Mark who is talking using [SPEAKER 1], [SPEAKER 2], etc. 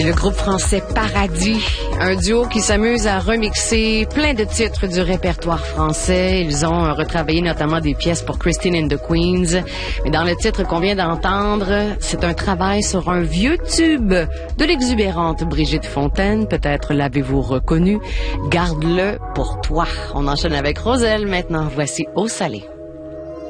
[SPEAKER 1] Le groupe français Paradis, un duo qui s'amuse à remixer plein de titres du répertoire français. Ils ont retravaillé notamment des pièces pour Christine and the Queens. Mais dans le titre qu'on vient d'entendre, c'est un travail sur un vieux tube de l'exubérante Brigitte Fontaine. Peut-être l'avez-vous reconnu. Garde-le pour toi. On enchaîne avec Roselle maintenant. Voici Eau salée.